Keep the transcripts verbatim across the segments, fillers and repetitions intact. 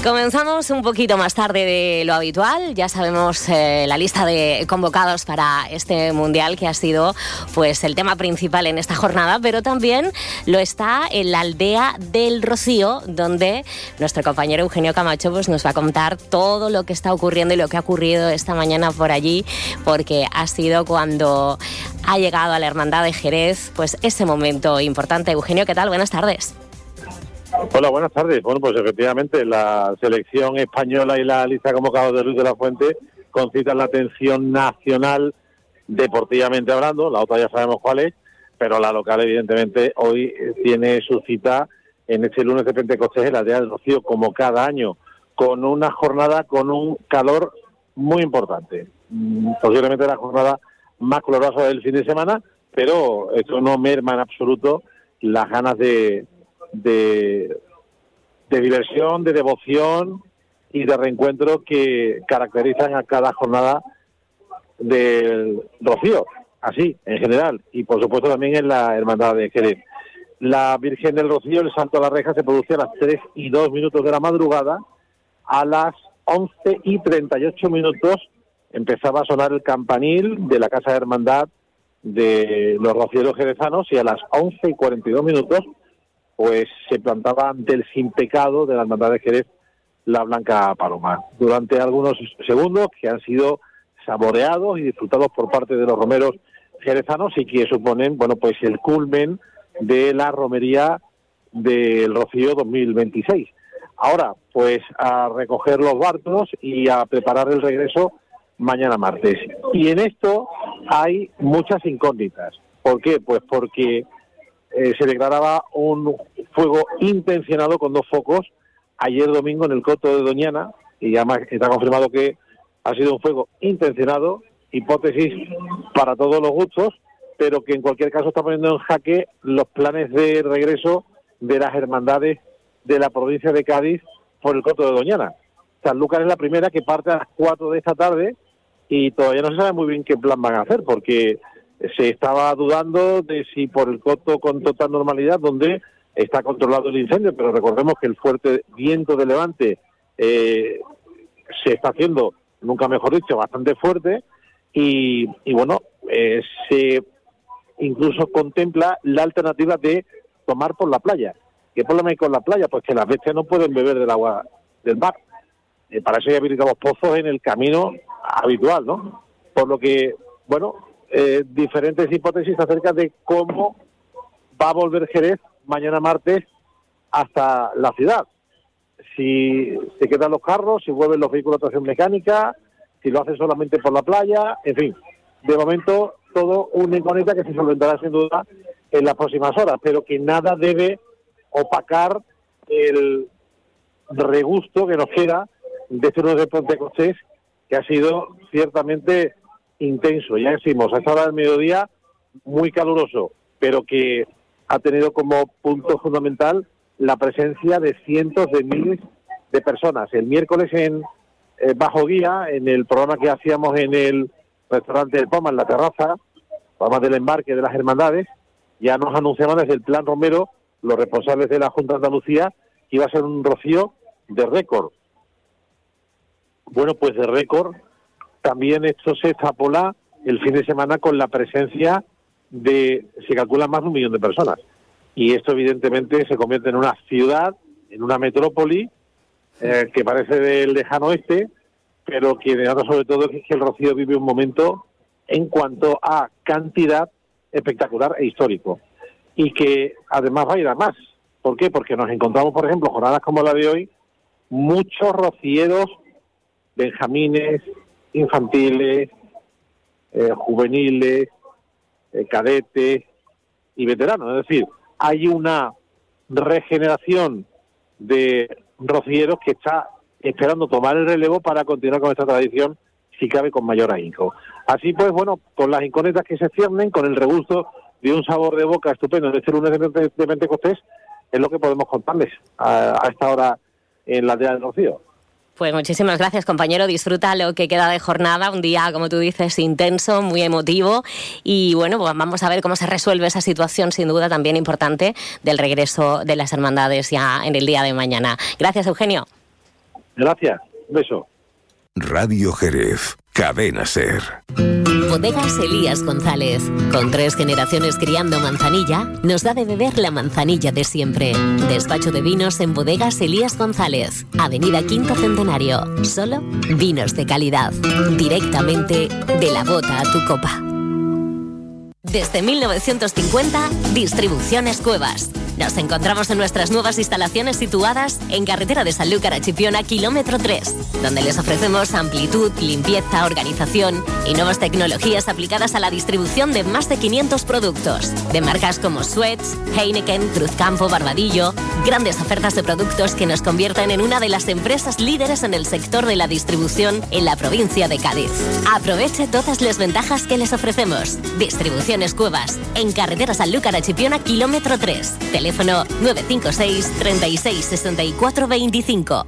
Comenzamos un poquito más tarde de lo habitual. Ya sabemos eh, la lista de convocados para este Mundial, que ha sido pues el tema principal en esta jornada, pero también lo está en la aldea del Rocío, donde nuestro compañero Eugenio Camacho pues, nos va a contar todo lo que está ocurriendo y lo que ha ocurrido esta mañana por allí, porque ha sido cuando ha llegado a la Hermandad de Jerez pues ese momento importante. Eugenio, ¿qué tal? Buenas tardes. Hola, buenas tardes. Bueno, pues efectivamente la selección española y la lista convocada de Luis de la Fuente concitan la atención nacional deportivamente hablando, la otra ya sabemos cuál es, pero la local evidentemente hoy tiene su cita en este lunes de Pentecostés en la aldea del Rocío, como cada año, con una jornada con un calor muy importante. Posiblemente la jornada más calurosa del fin de semana, pero esto no merma en absoluto las ganas de De, de diversión, de devoción y de reencuentro que caracterizan a cada jornada del Rocío, así, en general, y por supuesto también en la Hermandad de Jerez. La Virgen del Rocío, el Santo a la Reja, se produce a las tres y dos minutos de la madrugada. A las once y treinta y ocho minutos empezaba a sonar el campanil de la Casa de Hermandad de los Rocieros Jerezanos, y a las once y cuarenta y dos minutos pues se plantaba ante el sin pecado de la Hermandad de Jerez la Blanca Paloma. Durante algunos segundos que han sido saboreados y disfrutados por parte de los romeros jerezanos y que suponen, bueno, pues el culmen de la romería del Rocío dos mil veintiséis. Ahora, pues a recoger los bártulos y a preparar el regreso mañana martes. Y en esto hay muchas incógnitas. ¿Por qué? Pues porque Eh, se declaraba un fuego intencionado con dos focos ayer domingo en el Coto de Doñana, y además está confirmado que ha sido un fuego intencionado, hipótesis para todos los gustos, pero que en cualquier caso está poniendo en jaque los planes de regreso de las hermandades de la provincia de Cádiz por el Coto de Doñana. Sanlúcar es la primera, que parte a las cuatro de esta tarde, y todavía no se sabe muy bien qué plan van a hacer, porque se estaba dudando de si por el Coto con total normalidad, donde está controlado el incendio, pero recordemos que el fuerte viento de levante eh, se está haciendo, nunca mejor dicho, bastante fuerte, y, y bueno, eh, se incluso contempla la alternativa de tomar por la playa. ¿Qué problema hay con la playa? Pues que las bestias no pueden beber del agua del mar. Eh, para eso hay habilitados pozos en el camino habitual, ¿no? Por lo que, bueno, Eh, diferentes hipótesis acerca de cómo va a volver Jerez mañana martes hasta la ciudad. Si se quedan los carros, si vuelven los vehículos de tracción mecánica, si lo hacen solamente por la playa, en fin. De momento, todo una incógnita que se solventará sin duda en las próximas horas, pero que nada debe opacar el regusto que nos queda de este lunes de Pentecostés, que ha sido ciertamente intenso. Ya decimos, a esta hora del mediodía, muy caluroso, pero que ha tenido como punto fundamental la presencia de cientos de miles de personas. El miércoles en eh, Bajo Guía, en el programa que hacíamos en el restaurante del Poma, en la terraza, programa del embarque de las hermandades, ya nos anunciaban desde el Plan Romero, los responsables de la Junta de Andalucía, que iba a ser un rocío de récord. Bueno, pues de récord. También esto se extrapola el fin de semana con la presencia de, se calcula, más de un millón de personas. Y esto evidentemente se convierte en una ciudad, en una metrópoli, eh, que parece del lejano oeste, pero que denota sobre todo que el Rocío vive un momento en cuanto a cantidad espectacular e histórico. Y que además va a ir a más. ¿Por qué? Porque nos encontramos, por ejemplo, jornadas como la de hoy, muchos rocieros, benjamines, infantiles, eh, juveniles, eh, cadetes y veteranos. Es decir, hay una regeneración de rocieros que está esperando tomar el relevo para continuar con esta tradición, si cabe con mayor ahínco. Así pues, bueno, con las incógnitas que se ciernen, con el regusto de un sabor de boca estupendo en este lunes de Pentecostés, es lo que podemos contarles a, a esta hora en la aldea del Rocío. Pues muchísimas gracias, compañero. Disfruta lo que queda de jornada, un día, como tú dices, intenso, muy emotivo. Y bueno, pues vamos a ver cómo se resuelve esa situación, sin duda también importante, del regreso de las hermandades ya en el día de mañana. Gracias, Eugenio. Gracias, un beso. Radio Jerez, Cadena Ser. Bodegas Elías González. Con tres generaciones criando manzanilla, nos da de beber la manzanilla de siempre. Despacho de vinos en Bodegas Elías González. Avenida Quinto Centenario. Solo vinos de calidad. Directamente de la bota a tu copa. Desde mil novecientos cincuenta, Distribuciones Cuevas. Nos encontramos en nuestras nuevas instalaciones situadas en carretera de Sanlúcar a Chipiona, kilómetro tres, donde les ofrecemos amplitud, limpieza, organización y nuevas tecnologías aplicadas a la distribución de más de quinientos productos, de marcas como Suez, Heineken, Cruzcampo, Barbadillo, grandes ofertas de productos que nos convierten en una de las empresas líderes en el sector de la distribución en la provincia de Cádiz. Aproveche todas las ventajas que les ofrecemos. Distribuciones Cuevas, en carretera Sanlúcar a Chipiona, kilómetro tres. Teléfono nueve cinco seis, treinta y seis, sesenta y cuatro, veinticinco.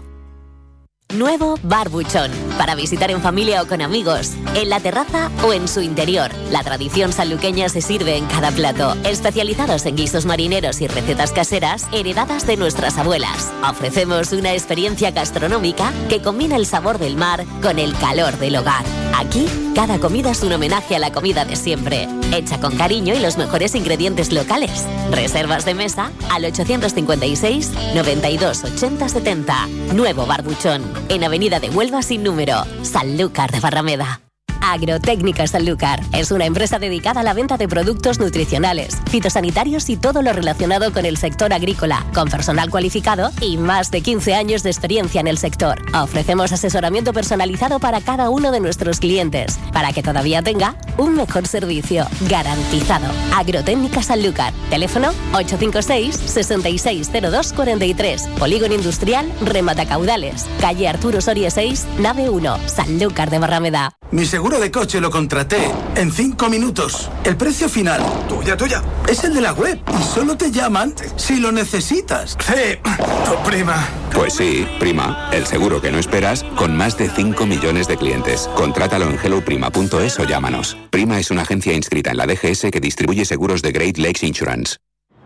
Nuevo Bar Buchón, para visitar en familia o con amigos, en la terraza o en su interior. La tradición sanluqueña se sirve en cada plato, especializados en guisos marineros y recetas caseras heredadas de nuestras abuelas. Ofrecemos una experiencia gastronómica que combina el sabor del mar con el calor del hogar. Aquí, cada comida es un homenaje a la comida de siempre, hecha con cariño y los mejores ingredientes locales. Reservas de mesa al ochocientos cincuenta y seis, noventa y dos, ochenta, setenta. Nuevo Bar Buchón, en Avenida de Huelva sin número, Sanlúcar de Barrameda. Agrotécnica Sanlúcar es una empresa dedicada a la venta de productos nutricionales, fitosanitarios y todo lo relacionado con el sector agrícola, con personal cualificado y más de quince años de experiencia en el sector. Ofrecemos asesoramiento personalizado para cada uno de nuestros clientes, para que todavía tenga un mejor servicio garantizado. Agrotécnica Sanlúcar, teléfono ocho cinco seis, seis seis cero dos cuatro tres, Polígono Industrial Rematacaudales, calle Arturo Soria seis, nave uno, Sanlúcar de Barrameda. Mi seguro de coche lo contraté en cinco minutos. El precio final, tuya, tuya, es el de la web y solo te llaman si lo necesitas. Sí, tu prima. Pues sí, Prima, el seguro que no esperas con más de cinco millones de clientes. Contrátalo en hello prima punto es o llámanos. Prima es una agencia inscrita en la D G S que distribuye seguros de Great Lakes Insurance.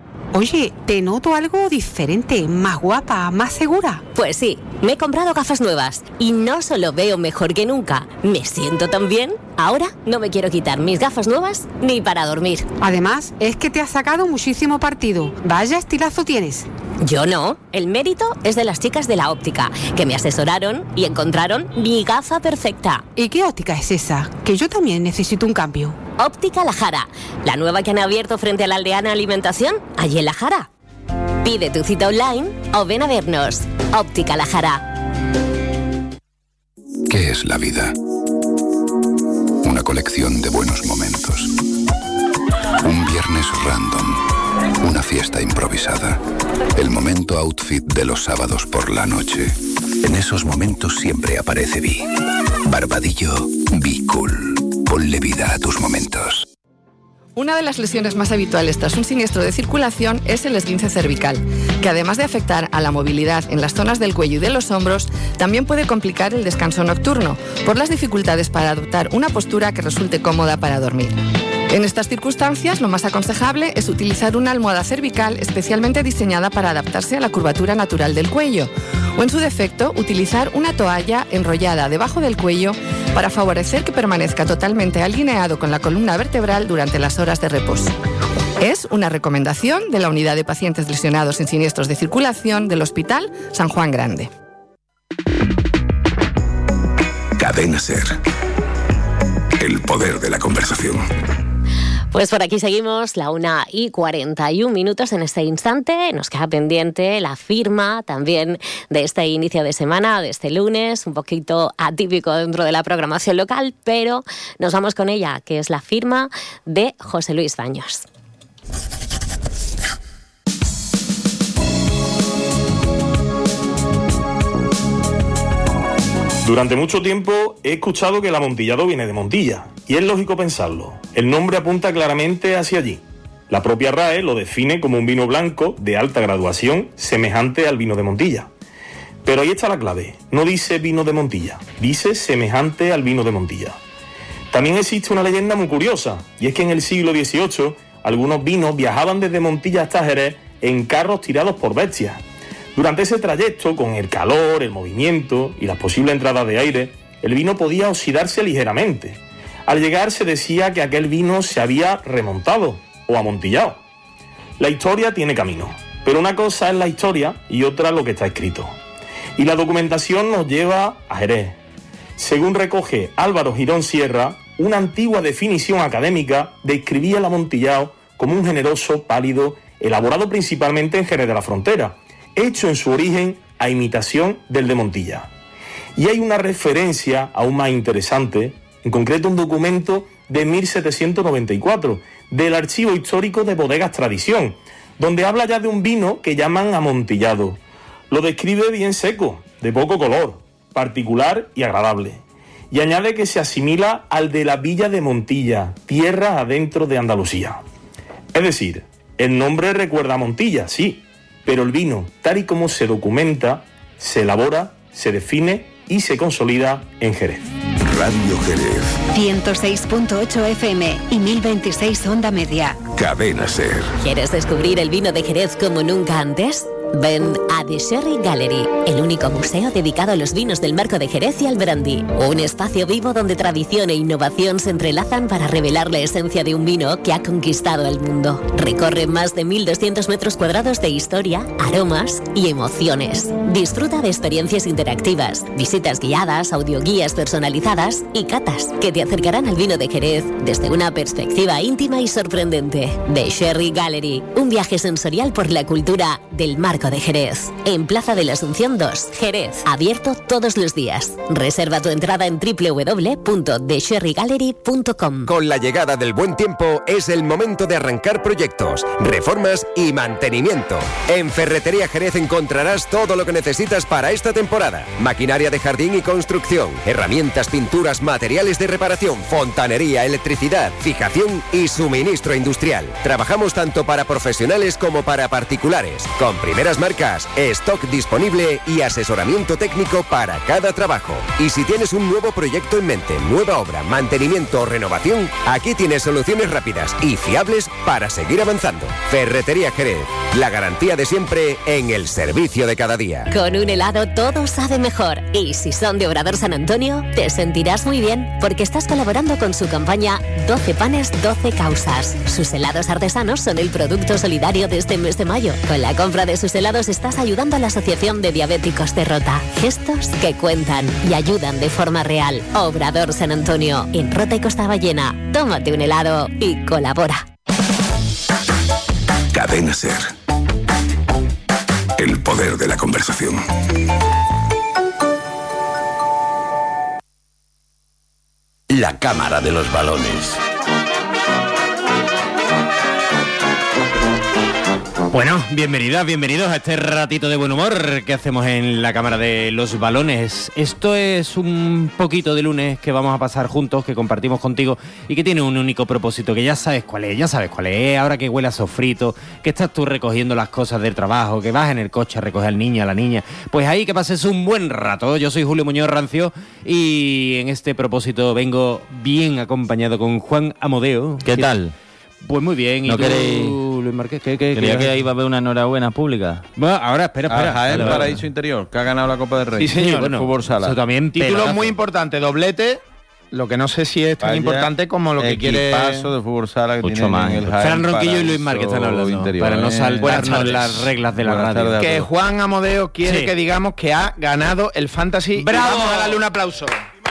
Oye, te noto algo diferente, más guapa, más segura. Pues sí, me he comprado gafas nuevas y no solo veo mejor que nunca, me siento tan bien. Ahora no me quiero quitar mis gafas nuevas ni para dormir. Además, es que te has sacado muchísimo partido. Vaya estilazo tienes. Yo no, el mérito es de las chicas de la óptica, que me asesoraron y encontraron mi gafa perfecta. ¿Y qué óptica es esa? Que yo también necesito un cambio. Óptica La Jara, la nueva que han abierto frente a la Aldeana Alimentación, allí en La Jara. Pide tu cita online o ven a vernos. Óptica La Jara. ¿Qué es la vida? Una colección de buenos momentos. Un viernes random. Una fiesta improvisada. El momento outfit de los sábados por la noche. En esos momentos siempre aparece Vi. Barbadillo, Be Cool. Ponle vida a tus momentos. Una de las lesiones más habituales tras un siniestro de circulación es el esguince cervical, que además de afectar a la movilidad en las zonas del cuello y de los hombros, también puede complicar el descanso nocturno, por las dificultades para adoptar una postura que resulte cómoda para dormir. En estas circunstancias, lo más aconsejable es utilizar una almohada cervical especialmente diseñada para adaptarse a la curvatura natural del cuello, o en su defecto, utilizar una toalla enrollada debajo del cuello para favorecer que permanezca totalmente alineado con la columna vertebral durante las horas de reposo. Es una recomendación de la Unidad de Pacientes Lesionados en Siniestros de Circulación del Hospital San Juan Grande. Cadena Ser. El poder de la conversación. Pues por aquí seguimos, la una y cuarenta y un minutos en este instante. Nos queda pendiente la firma también de este inicio de semana, de este lunes, un poquito atípico dentro de la programación local, pero nos vamos con ella, que es la firma de José Luis Baños. Durante mucho tiempo he escuchado que el amontillado viene de Montilla, y es lógico pensarlo. El nombre apunta claramente hacia allí. La propia R A E lo define como un vino blanco de alta graduación semejante al vino de Montilla. Pero ahí está la clave, no dice vino de Montilla, dice semejante al vino de Montilla. También existe una leyenda muy curiosa, y es que en el siglo dieciocho algunos vinos viajaban desde Montilla hasta Jerez en carros tirados por bestias. Durante ese trayecto, con el calor, el movimiento y las posibles entradas de aire, el vino podía oxidarse ligeramente. Al llegar se decía que aquel vino se había remontado o amontillado. La historia tiene camino, pero una cosa es la historia y otra lo que está escrito. Y la documentación nos lleva a Jerez. Según recoge Álvaro Girón Sierra, una antigua definición académica describía el amontillado como un generoso pálido elaborado principalmente en Jerez de la Frontera, hecho en su origen a imitación del de Montilla. Y hay una referencia aún más interesante, en concreto un documento de mil setecientos noventa y cuatro del Archivo Histórico de Bodegas Tradición, donde habla ya de un vino que llaman amontillado. Lo describe bien seco, de poco color, particular y agradable. Y añade que se asimila al de la villa de Montilla, tierra adentro de Andalucía. Es decir, el nombre recuerda a Montilla, sí, pero el vino, tal y como se documenta, se elabora, se define y se consolida en Jerez. Radio Jerez. ciento seis punto ocho F M y mil veintiséis onda media. Cadena Ser. ¿Quieres descubrir el vino de Jerez como nunca antes? Ven a The Sherry Gallery, el único museo dedicado a los vinos del Marco de Jerez y al brandy. Un espacio vivo donde tradición e innovación se entrelazan para revelar la esencia de un vino que ha conquistado el mundo. Recorre más de mil doscientos metros cuadrados de historia, aromas y emociones. Disfruta de experiencias interactivas, visitas guiadas, audioguías personalizadas y catas que te acercarán al vino de Jerez desde una perspectiva íntima y sorprendente. The Sherry Gallery, un viaje sensorial por la cultura del Marco de Jerez, en Plaza de la Asunción dos, Jerez, abierto todos los días. Reserva tu entrada en doble u doble u doble u punto the sherry gallery punto com. Con la llegada del buen tiempo es el momento de arrancar proyectos, reformas y mantenimiento. En Ferretería Jerez encontrarás todo lo que necesitas para esta temporada: maquinaria de jardín y construcción, herramientas, pinturas, materiales de reparación, fontanería, electricidad, fijación y suministro industrial. Trabajamos tanto para profesionales como para particulares, con primeras marcas, stock disponible y asesoramiento técnico para cada trabajo. Y si tienes un nuevo proyecto en mente, nueva obra, mantenimiento o renovación, aquí tienes soluciones rápidas y fiables para seguir avanzando. Ferretería Jerez, la garantía de siempre en el servicio de cada día. Con un helado todo sabe mejor. Y si son de Obrador San Antonio, te sentirás muy bien porque estás colaborando con su campaña doce panes, doce causas. Sus helados artesanos son el producto solidario de este mes de mayo. Con la compra de sus helados estás ayudando a la Asociación de Diabéticos de Rota. Gestos que cuentan y ayudan de forma real. Obrador San Antonio, en Rota y Costa Ballena. Tómate un helado y colabora. Cadena Ser. El poder de la conversación. La Cámara de los Balones. Bueno, bienvenidas, bienvenidos a este ratito de buen humor que hacemos en la Cámara de los Balones. Esto es un poquito de lunes que vamos a pasar juntos, que compartimos contigo y que tiene un único propósito, que ya sabes cuál es, ya sabes cuál es. Ahora que huele a sofrito, que estás tú recogiendo las cosas del trabajo, que vas en el coche a recoger al niño, a la niña, pues ahí que pases un buen rato. Yo soy Julio Muñoz Rancio y en este propósito vengo bien acompañado con Juan Amodeo. ¿Qué tal? Pues muy bien. ¿Y ¿No tú, queréis? Luis Márquez? ¿Qué, qué, Creía qué? que iba a haber una enhorabuena pública. Bueno, ahora, espera, espera. A Jaén Vale, Paraíso vale. Interior, que ha ganado la Copa del Rey. Sí, señor. El Bueno, fútbol sala. eso también Título pelotazo. muy importante, doblete. Lo que no sé si es tan Vaya importante como lo que quiere. Paso de fútbol sala que Mucho tienen más. en el Jaén Fran Ronquillo y Paraíso Luis Márquez están hablando, Interior, para no ¿eh? saltarnos Buenas tardes. las reglas de la Buenas radio. tardes a Que todos. Juan Amodeo quiere Sí. que digamos que ha ganado el Fantasy. ¡Bravo! Y vamos a darle un aplauso.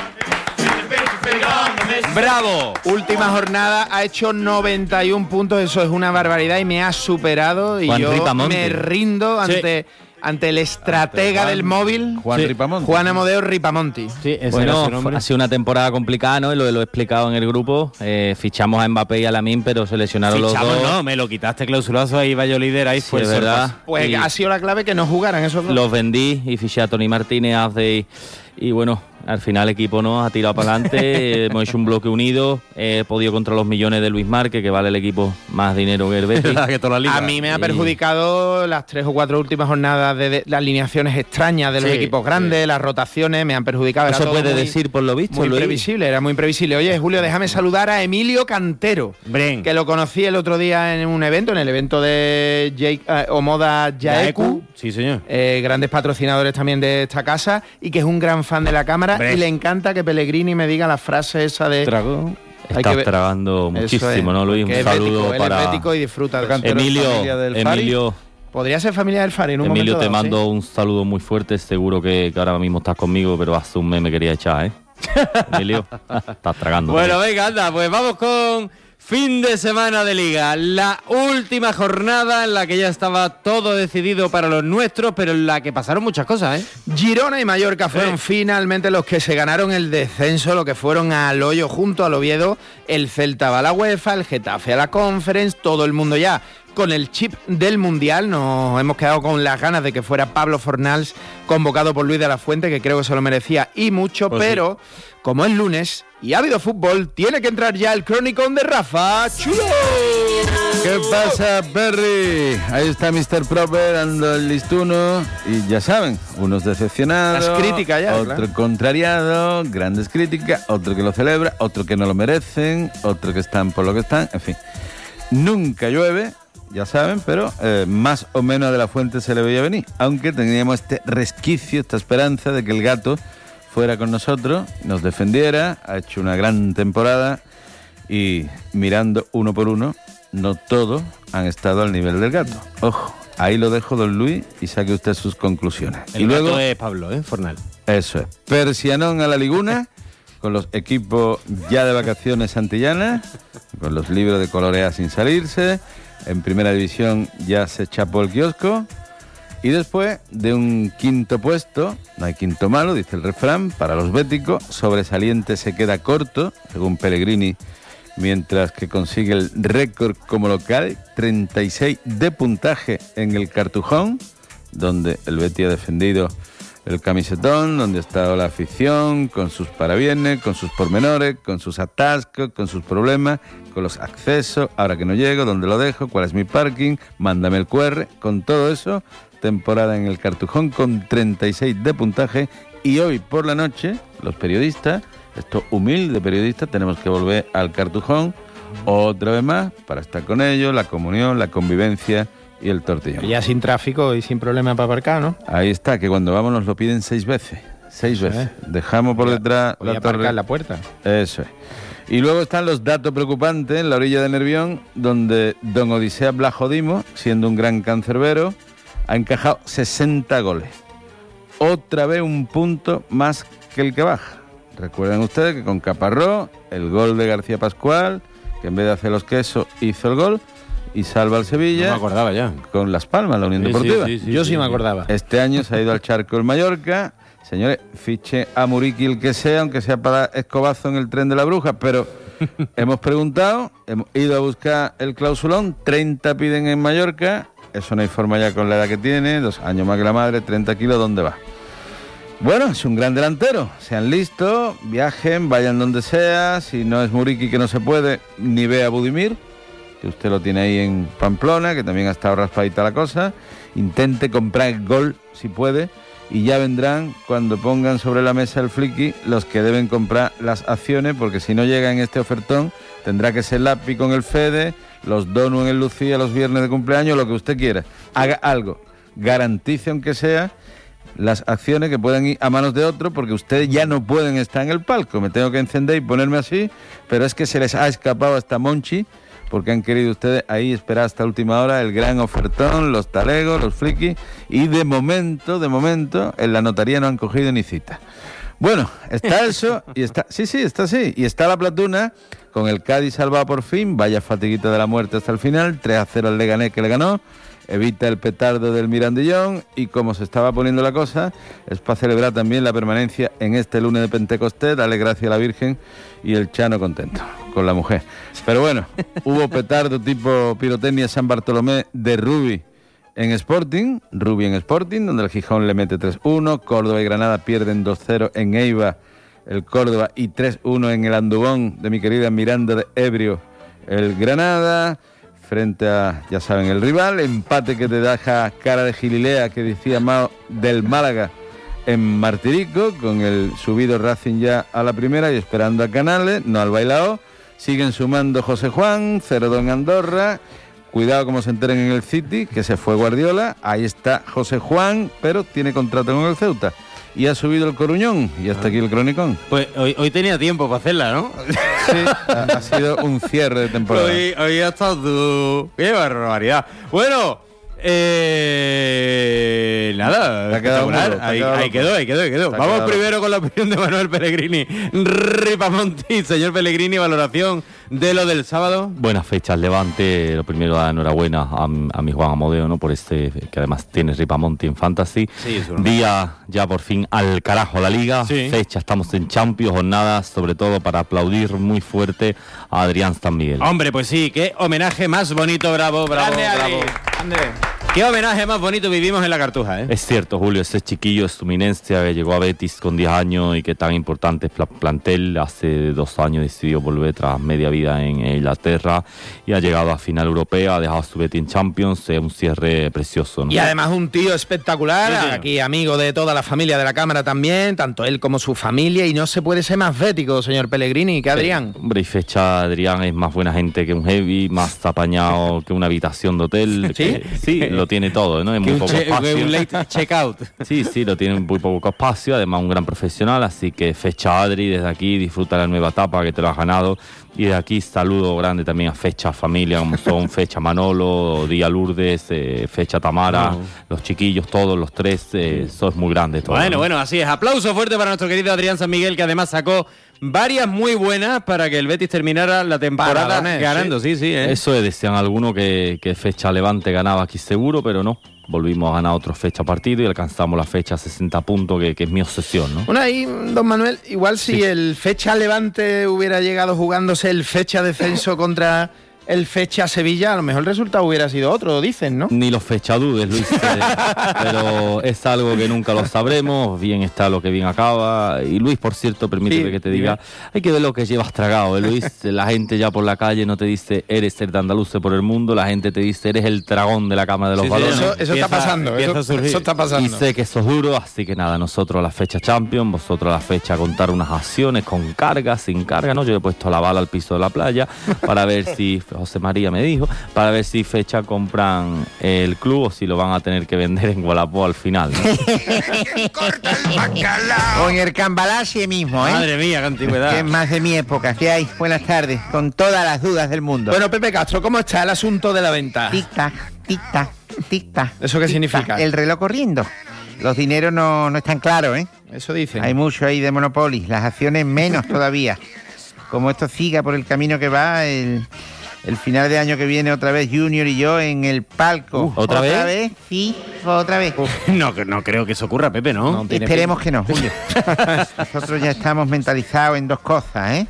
¡Bravo! Última jornada, ha hecho noventa y un puntos, eso es una barbaridad y me ha superado. Y Juan yo Ripamonti. me rindo Sí. ante, ante el estratega Juan- del móvil, Juan Sí. Ripamonti. Juan Amodeo Ripamonti. Sí, ese era Bueno, su nombre. ha sido una temporada complicada, ¿no? Y lo, lo he explicado en el grupo. Eh, fichamos a Mbappé y a Lamine, pero se lesionaron Fichamos, los dos. no, me lo quitaste clausulazo, ahí va yo líder, ahí Sí, fue es el verdad. sorpaso. Pues Y ha sido la clave que no jugaran esos dos. los vendí y fiché a Tony Martínez, Azde y, y bueno, Al final el equipo nos ha tirado para adelante, hemos hecho un bloque unido, he podido contra los millones de Luis Márquez, que vale el equipo más dinero que el Betis. que toda la liga. A mí me ha perjudicado y... las tres o cuatro últimas jornadas de, de las alineaciones extrañas de los sí, equipos grandes, sí. las rotaciones, me han perjudicado. Eso puede muy, decir por lo visto, Muy Luis. imprevisible, era muy imprevisible. Oye, Julio, déjame saludar a Emilio Cantero, Bren. que lo conocí el otro día en un evento, en el evento de Jake, uh, Omoda Yaeku. Sí, señor. Eh, grandes patrocinadores también de esta casa y que es un gran fan de la cámara. Bren. Y le encanta que Pellegrini me diga la frase esa de... Trago. Estás tragando muchísimo, es, ¿no, Luis? Un saludo bético, para... Él es bético y disfruta de Emilio, Emilio... Podría ser familia del Fari en un Emilio, momento te dado, mando ¿sí? un saludo muy fuerte. Seguro que, que ahora mismo estás conmigo, pero hace un mes me quería echar, ¿eh? Emilio, estás tragando. Bueno, también. venga, anda, pues vamos con fin de semana de Liga. La última jornada en la que ya estaba todo decidido para los nuestros, pero en la que pasaron muchas cosas, ¿eh? Girona y Mallorca fueron eh. finalmente los que se ganaron el descenso, lo que fueron al hoyo junto al Oviedo. El Celta va a la UEFA, el Getafe a la Conference, todo el mundo ya con el chip del Mundial. Nos hemos quedado con las ganas de que fuera Pablo Fornals convocado por Luis de la Fuente, que creo que se lo merecía y mucho, pues pero sí. como es lunes y ha habido fútbol, tiene que entrar ya el cronicón de Rafa Chulo. ¿Qué pasa, Perry? Ahí está mister Proper, ando el listuno y ya saben, unos decepcionados, las críticas ya, otro claro. contrariado, grandes críticas, otro que lo celebra, otro que no lo merecen, otro que están por lo que están, en fin. Nunca llueve, ya saben, pero eh, más o menos de la Fuente se le veía venir, aunque teníamos este resquicio, esta esperanza de que el gato fuera con nosotros, nos defendiera, ha hecho una gran temporada y mirando uno por uno, no todos han estado al nivel del gato. Ojo, ahí lo dejo, don Luis, y saque usted sus conclusiones. El y gato luego es Pablo, ¿eh? Fornal. Eso es. Persianón a la Liguna, con los equipos ya de vacaciones antillanas, con los libros de colorear sin salirse. En primera división ya se chapó el kiosco. Y después de un quinto puesto, no hay quinto malo, dice el refrán, para los béticos, sobresaliente se queda corto, según Pellegrini, mientras que consigue el récord como local, treinta y seis de puntaje en el Cartujón, donde el Betis ha defendido el camisetón, donde ha estado la afición, con sus parabienes, con sus pormenores, con sus atascos, con sus problemas, con los accesos, ahora que no llego, dónde lo dejo, cuál es mi parking, mándame el Q R, con todo eso, temporada en el Cartujón con treinta y seis de puntaje. Y hoy por la noche, los periodistas, estos humildes periodistas, tenemos que volver al Cartujón otra vez más para estar con ellos, la comunión, la convivencia y el tortillón. Y ya sin tráfico y sin problema para aparcar, ¿no? Ahí está, que cuando vamos nos lo piden seis veces. Seis Eso veces. Es. Dejamos por detrás voy la a aparcar torre. la puerta. Eso es. Y luego están los datos preocupantes en la orilla de Nervión, donde don Odisea Blajodimo, siendo un gran cancerbero, ha encajado sesenta goles. Otra vez un punto más que el que baja. Recuerden ustedes que con Caparrós, el gol de García Pascual, que en vez de hacer los quesos hizo el gol y salva al Sevilla. No me acordaba ya. Con Las Palmas, la Unión sí, Deportiva. Sí, sí, sí, Yo sí, sí me acordaba. Este año se ha ido al charco el Mallorca. Señores, fiche a Muriqui el que sea, aunque sea para escobazo en el tren de la bruja, pero hemos preguntado, hemos ido a buscar el clausulón, treinta piden en Mallorca, eso no hay forma ya con la edad que tiene, dos años más que la madre, treinta kilos, ¿dónde va? Bueno, es un gran delantero, sean listos, viajen, vayan donde sea, si no es Muriqui que no se puede, ni ve a Budimir, que usted lo tiene ahí en Pamplona, que también ha estado raspadita la cosa, intente comprar gol si puede, y ya vendrán cuando pongan sobre la mesa el flicky los que deben comprar las acciones, porque si no llega en este ofertón tendrá que ser Lapi con el Fede, los Donu en el Lucía los viernes de cumpleaños, lo que usted quiera. Haga algo, garantice aunque sea las acciones que puedan ir a manos de otro, porque ustedes ya no pueden estar en el palco. Me tengo que encender y ponerme así, pero es que se les ha escapado hasta Monchi, porque han querido ustedes ahí esperar hasta última hora el gran ofertón, los talegos, los frikis, y de momento, de momento, en la notaría no han cogido ni cita. Bueno, está eso, y está, sí, sí, está así, y está la Platuna, con el Cádiz salvado por fin, vaya fatiguita de la muerte hasta el final, tres a cero al Leganés que le ganó, evita el petardo del Mirandillón, y como se estaba poniendo la cosa, es para celebrar también la permanencia en este lunes de Pentecostés, dale gracias a la Virgen, y el Chano contento con la mujer. Pero bueno, hubo petardo tipo pirotecnia San Bartolomé de Rubi en Sporting, Rubi en Sporting, donde el Gijón le mete tres uno, Córdoba y Granada pierden dos cero en Eibar el Córdoba y tres uno en el Andubón de mi querida Miranda de Ebrio, el Granada, frente a, ya saben, el rival. Empate que te deja cara de Gililea, que decía Mao, del Málaga en Martirico, con el subido Racing ya a la primera y esperando a Canales, no al Bailao. Siguen sumando José Juan, cero dos en Andorra. Cuidado como se enteren en el City, que se fue Guardiola. Ahí está José Juan, pero tiene contrato con el Ceuta. Y ha subido el Coruñón, y hasta aquí el cronicón. Pues hoy, hoy tenía tiempo para hacerla, ¿no? Sí, ha, ha sido un cierre de temporada. Hoy, hoy ha estado tú. ¡Qué barbaridad! Bueno, eh, nada, ha quedado espectacular. mudo, ahí, quedado ahí quedó, ahí quedó, ahí quedó. Vamos quedado primero loco. con la opinión de Manuel Pellegrini. Ripamonti, señor Pellegrini, valoración de lo del sábado. Buenas fechas, Levante. Lo primero, dar enhorabuena a, a mi Juan Amodeo, ¿no? Por este, que además tiene Ripamonti en Fantasy. Sí, es Día ya por fin al carajo la Liga. Sí. Fecha, estamos en Champions, jornadas, sobre todo para aplaudir muy fuerte a Adrián San Miguel. Hombre, pues sí, qué homenaje más bonito, bravo, bravo, Grande, bravo. Ali. Grande. Qué homenaje más bonito vivimos en la Cartuja, ¿eh? Es cierto, Julio, ese chiquillo es tu eminencia que llegó a Betis con diez años y que tan importante es pla- plantel. Hace dos años decidió volver tras media vida en, en Inglaterra y ha llegado a final europea, ha dejado su Betis en Champions, es un cierre precioso, ¿no? Y además un tío espectacular, Sí, sí. aquí amigo de toda la familia de la Cámara también, tanto él como su familia, y no se puede ser más bético, señor Pellegrini, que Adrián. Eh, hombre, y fecha, Adrián es más buena gente que un heavy, más apañado que una habitación de hotel. ¿Sí? Que, sí, lo tiene todo, ¿no? En muy Un, poco che- espacio. un late checkout. Sí, sí, lo tiene en muy poco espacio, además un gran profesional, así que fecha Adri, desde aquí disfruta la nueva etapa que te lo has ganado, y desde aquí saludo grande también a fecha familia, como son fecha Manolo, Día Lourdes, eh, fecha Tamara, No. los chiquillos, todos los tres, eh, sos muy grandes todos. Bueno, ¿no? bueno, así es. Aplauso fuerte para nuestro querido Adrián San Miguel, que además sacó varias muy buenas para que el Betis terminara la temporada Paradones, ganando. Sí, sí, ¿eh? Eso es, decían algunos que, que fecha Levante ganaba aquí seguro, pero no. Volvimos a ganar otra fecha partido y alcanzamos la fecha sesenta puntos, que, que es mi obsesión, ¿no? Bueno, ahí, don Manuel, igual si Sí. el fecha Levante hubiera llegado jugándose el fecha descenso contra el fecha Sevilla, a lo mejor el resultado hubiera sido otro, dicen, ¿no? Ni los fechadudes, Luis, eh, pero es algo que nunca lo sabremos, bien está lo que bien acaba. Y Luis, por cierto, permíteme Sí, que te diga, hay que ver lo que llevas tragado, ¿eh, Luis? La gente ya por la calle no te dice, eres el de andaluce por el mundo, la gente te dice, eres el dragón de la cama de los Sí, sí, balones. Eso, eso está pasando, empieza eso, a surgir. eso está Y pasando. sé que eso es duro, así que nada, nosotros a la fecha Champions, vosotros a la fecha contar unas acciones con carga, sin carga, ¿no? Yo he puesto la bala al piso de la playa para ver si, José María me dijo, para ver si fecha compran el club o si lo van a tener que vender en Gualapó al final, ¿no? O en el Cambalache mismo, ¿eh? Madre mía, qué antigüedad. Que es más de mi época. ¿Qué hay? Buenas tardes. Con todas las dudas del mundo. Bueno, Pepe Castro, ¿cómo está el asunto de la venta? Tic-tac, tic-tac, tic-tac. ¿Eso qué tic-tac. significa? El reloj corriendo. Los dineros no, no están claros, ¿eh? Eso dicen. Hay mucho ahí de Monopoly. Las acciones menos todavía. Como esto siga por el camino que va, el, el final de año que viene otra vez Junior y yo en el palco. Uh, ¿otra vez? Sí, otra vez. No, que- no creo que eso ocurra, Pepe, ¿no? No tiene Esperemos que no, Julio. Nosotros ya estamos mentalizados en dos cosas, ¿eh?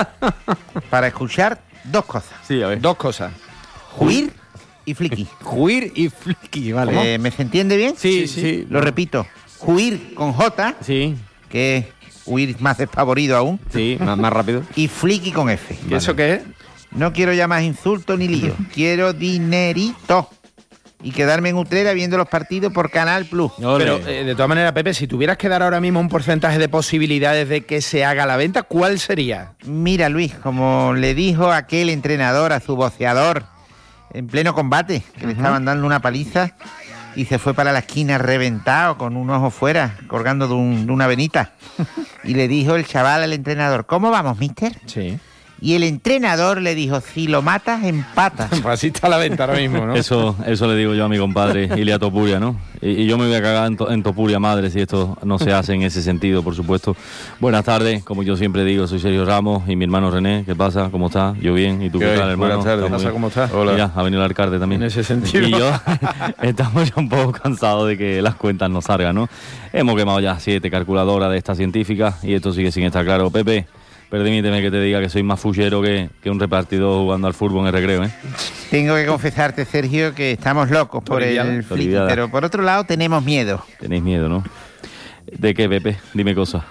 Para escuchar dos cosas. Sí, a ver. Dos cosas. Juir y flicky. Juir y flicky, vale. Eh, ¿Me se entiende bien? Sí, sí. Lo repito. Juir con J, Sí, que es huir más despavorido aún, sí, más, más rápido. y flicky con F. ¿Y eso qué es? No quiero ya más insultos ni lío. Quiero dinerito. Y quedarme en Utrera viendo los partidos por Canal Plus. Pero, eh, de todas maneras, Pepe, si tuvieras que dar ahora mismo un porcentaje de posibilidades de que se haga la venta, ¿cuál sería? Mira, Luis, como le dijo aquel entrenador a su boceador en pleno combate, que le estaban dando una paliza y se fue para la esquina reventado, con un ojo fuera, colgando de, un- de una venita. Y le dijo el chaval al entrenador, ¿cómo vamos, mister? Sí. Y el entrenador le dijo, si lo matas, empatas. Pues así está la venta ahora mismo, ¿no? Eso, eso le digo yo a mi compadre Ilia Topuria, ¿no? Y, y yo me voy a cagar en, to- en Topuria, madre, si esto no se hace en ese sentido, por supuesto. Buenas tardes, como yo siempre digo, soy Sergio Ramos y mi hermano René, ¿qué pasa? ¿Cómo estás? Yo bien, ¿y tú qué, ¿Qué hay? tal, hermano? Buenas tardes. Estamos ¿Qué pasa? bien. ¿Cómo estás? Hola. Mira, ha venido el alcalde también. En ese sentido. Y yo estamos ya un poco cansados de que las cuentas no salgan, ¿no? Hemos quemado ya siete calculadoras de estas científicas y esto sigue sin estar claro. Pepe, permíteme que te diga que soy más fullero que, que un repartidor jugando al fútbol en el recreo, ¿eh? Tengo que confesarte, Sergio, que estamos locos por Oliviada, el flicky, Oliviada. pero por otro lado tenemos miedo. Tenéis miedo, ¿no? ¿De qué, Pepe? Dime cosas.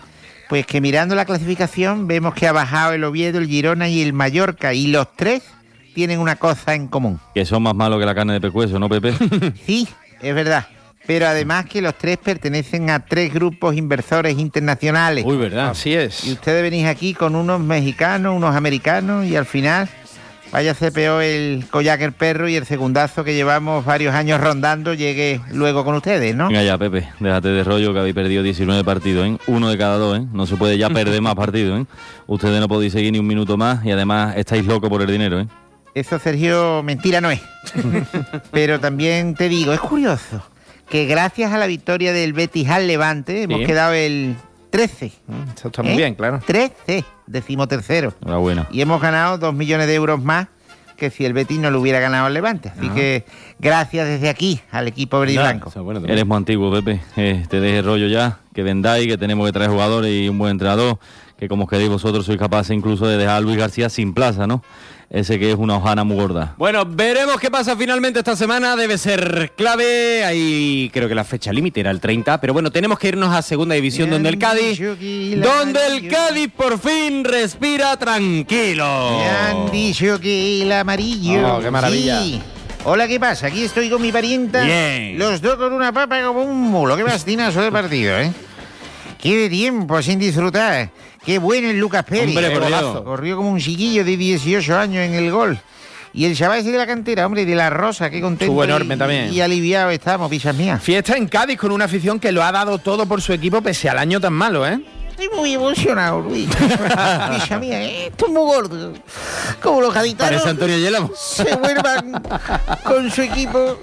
Pues que mirando la clasificación vemos que ha bajado el Oviedo, el Girona y el Mallorca, y los tres tienen una cosa en común. Que son más malos que la carne de pescuezo, ¿no, Pepe? Sí, es verdad. Pero además que los tres pertenecen a tres grupos inversores internacionales. Uy, verdad. Así es. Y ustedes venís aquí con unos mexicanos, unos americanos, y al final vaya a ser peor el collar que el perro, y el segundazo que llevamos varios años rondando llegue luego con ustedes, ¿no? Venga ya, Pepe, déjate de rollo que habéis perdido diecinueve partidos, ¿eh? Uno de cada dos, ¿eh? No se puede ya perder más partidos, ¿eh? Ustedes no podéis seguir ni un minuto más y además estáis locos por el dinero, ¿eh? Eso, Sergio, mentira no es. Pero también te digo, es curioso que gracias a la victoria del Betis al Levante hemos Sí. quedado el trece. Eso está muy bien, claro. trece, decimotercero. Enhorabuena. Y hemos ganado dos millones de euros más que si el Betis no lo hubiera ganado al Levante. Así que gracias desde aquí al equipo verde y blanco. Eres muy antiguo, Pepe. Eh, te dejes rollo ya, que vendáis, que tenemos que traer jugadores y un buen entrenador, que como queréis vosotros sois capaces incluso de dejar a Luis García sin plaza, ¿no? Ese que es una hojana muy gorda. Bueno, veremos qué pasa finalmente esta semana. Debe ser clave. Ahí creo que la fecha límite era el treinta. Pero bueno, tenemos que irnos a Segunda División, donde el Cádiz... Donde el Cádiz por fin respira tranquilo. Me han dicho que el amarillo. Oh, qué maravilla. Sí. Hola, ¿qué pasa? Aquí estoy con mi parienta. Bien. Los dos con una papa como un mulo. Qué bastinazo de partido, ¿eh? Qué tiempo sin disfrutar. Qué bueno el Lucas Pérez. Hombre, por Dios. Corrió como un chiquillo de dieciocho años en el gol. Y el chaval ese de la cantera, hombre, de la Rosa, qué contento. Estuvo enorme y, también. Y aliviado estamos, pichas mías. Fiesta en Cádiz con una afición que lo ha dado todo por su equipo pese al año tan malo, ¿eh? Estoy muy emocionado, Luis. Picha mía, ¿eh? Esto es muy gordo. Como los gaditanos Parece Antonio Yelamo. se vuelvan con su equipo.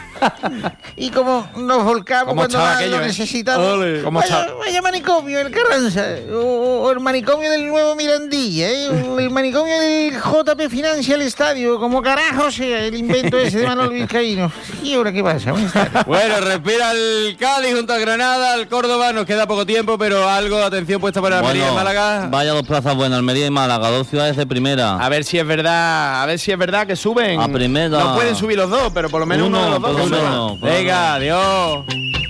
Y como nos volcamos ¿Cómo cuando estaba más aquello, lo eh? necesitamos. Ole. ¿Cómo vaya, estaba? vaya manicomio, el Carranza. O, o el manicomio del nuevo Mirandilla, ¿eh? O el manicomio del J P Financial Estadio. Como carajo sea el invento ese de Manuel Vizcaíno. ¿Y ahora qué pasa? Buenas tardes. Bueno, respira el Cádiz junto al Granada, al Córdoba. Nos queda poco tiempo, pero algo, atención puesta para Almería y Málaga. Vaya dos plazas buenas, Almería y Málaga, dos ciudades de primera. A ver si es verdad, a ver si es verdad que suben. A primera. No pueden subir los dos, pero por lo menos uno, Uno, de los dos. por lo que suba. menos. Venga, adiós.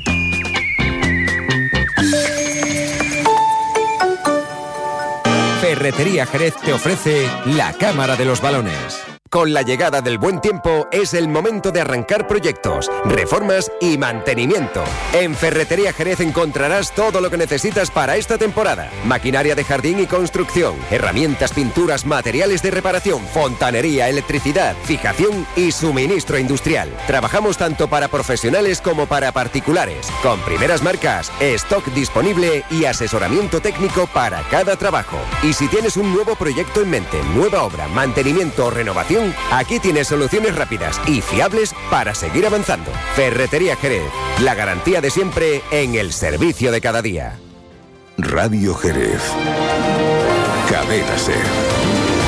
Ferretería Jerez te ofrece la Cámara de los Balones. Con la llegada del buen tiempo es el momento de arrancar proyectos, reformas y mantenimiento. En Ferretería Jerez encontrarás todo lo que necesitas para esta temporada. Maquinaria de jardín y construcción, herramientas, pinturas, materiales de reparación, fontanería, electricidad, fijación y suministro industrial. Trabajamos tanto para profesionales como para particulares, con primeras marcas, stock disponible y asesoramiento técnico para cada trabajo. Y si tienes un nuevo proyecto en mente, nueva obra, mantenimiento o renovación, aquí tienes soluciones rápidas y fiables para seguir avanzando. Ferretería Jerez, la garantía de siempre en el servicio de cada día. Radio Jerez. Cadena Ser.